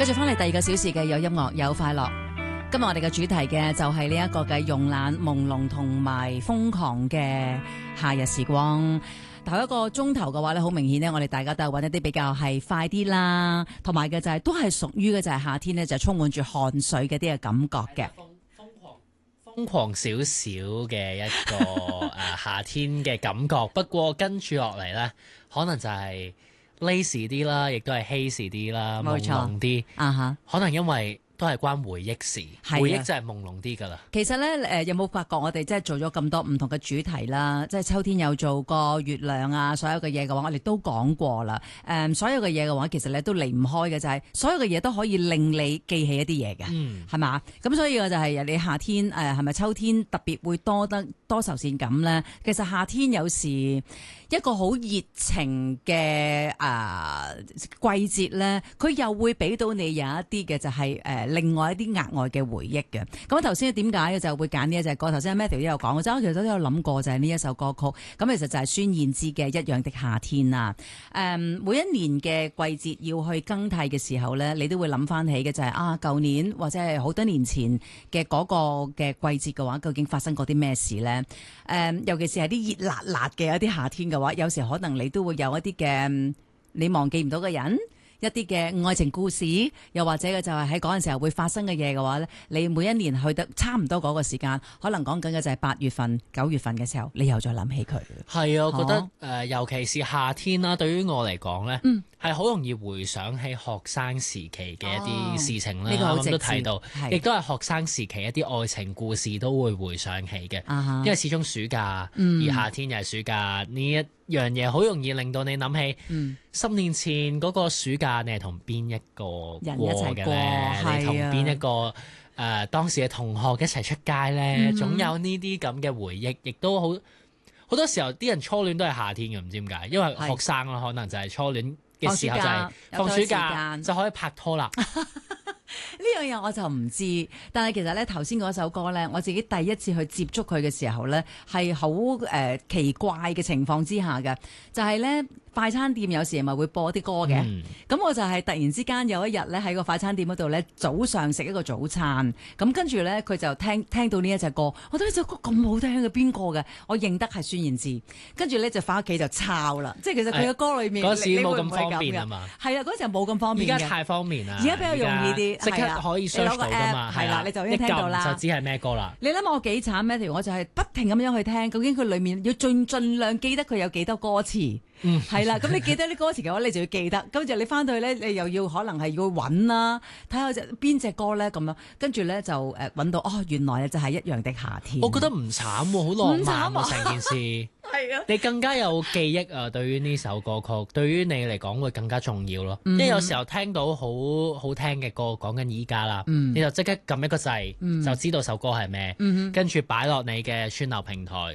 繼續翻嚟第二個小時嘅有音樂有快樂。今日我哋嘅主題嘅就係呢一個嘅慵懶朦朧同埋瘋狂嘅夏日時光。頭一個鐘頭嘅話咧，好明顯咧，我哋大家都係揾一啲比較係快啲啦，同埋嘅就係、都係屬於嘅就係夏天咧，就充滿住汗水嘅啲嘅感覺嘅。 瘋狂少少嘅一個夏天嘅感覺，不過跟住落嚟咧，可能就係 lazy 啲啦，亦都係 hazy 啲啦，朦朧啲啊可能因為都係關回憶事，回憶就係朦朧啲㗎啦。 其實咧，有冇發覺我哋即係做咗咁多唔同嘅主題啦？即係秋天有做過月亮啊，所有嘅嘢嘅話，我哋都講過啦。所有嘅嘢嘅話，其實咧都離唔開嘅就係、所有嘅嘢都可以令你記起一啲嘢嘅，係嘛？咁所以我就係你夏天係咪秋天特別會多得多愁善感咧？其實夏天有時一個好熱情嘅季節咧，佢又會俾到你有一啲嘅就係另外一啲額外嘅回憶嘅。咁頭先點解就會揀呢一隻歌？頭先 Matthew 都有講嘅，我其實都有諗過就係呢一首歌曲。咁其實就係孫燕姿嘅《一樣的夏天》啊。每一年嘅季節要去更替嘅時候咧，你都會諗翻起嘅就係舊年或者係好多年前嘅嗰個嘅季節嘅話，究竟發生過啲咩事咧？尤其是係啲熱辣辣嘅一啲夏天嘅話，有時可能你都會有一啲嘅你忘記唔到嘅人。一啲嘅愛情故事，又或者嘅就係喺嗰陣時候會發生嘅嘢嘅話咧，你每一年去得差唔多嗰個時間，可能講緊嘅就係8月份、9月份嘅時候，你又再諗起佢。 係啊，我覺得尤其是夏天啦，對於我嚟講咧，係好容易回想起學生時期嘅一啲事情啦。 呢個好直接， 都提到，亦都係學生時期一啲愛情故事都會回想起嘅。因為始終暑假，而夏天又係暑假呢一樣嘢，好容易令到你諗起10年前嗰個暑假，你係同邊一個人一齊過嘅咧？你同邊一個當時嘅同學一齊出街咧？總有呢啲咁嘅回憶，亦都好多時候啲人初戀都係夏天嘅，唔知點解，因為學生啦，可能就係初戀嘅時候就係放暑假就可以拍拖啦。 呢樣嘢我就唔知，但係其實咧頭先嗰首歌咧，我自己第一次去接觸佢嘅時候咧，係好奇怪嘅情況之下嘅，就係咧快餐店有時咪會播啲歌嘅，咁我就係突然之間有一日咧喺個快餐店嗰度咧，早上食一個早餐，咁跟住咧佢就聽到呢一隻歌，我覺得呢隻歌咁好聽嘅，邊個嘅？我認得係孫燕姿，跟住咧就翻屋企就抄啦，即係其實佢嘅歌裏面嗰時冇咁方便啊嘛， 係啊，嗰時冇咁方便嘅， 而家太方便啦， 而家比較容易啲。 即刻可以 search 到㗎嘛， 係啦，你就已經聽到啦， 就知係咩歌啦。 你諗我幾慘咩？條我就係不停咁樣去聽，究竟佢裡面要盡量記得佢有幾多歌詞，係啦。咁你記得啲歌詞嘅話，你就要記得。跟住你翻到去咧，你又要可能係要揾啦，睇下邊隻歌咧咁樣。跟住咧就揾到原來就係一樣的夏天。 我覺得唔慘喎，好浪漫喎成件事。 係啊， 你更加有記憶啊！對於呢首歌曲，對於你嚟講會更加重要咯。因為有時候聽到好好聽嘅歌，講緊依家啦，你就即刻撳一個掣，就知道首歌係咩，跟住擺落你嘅串流平台，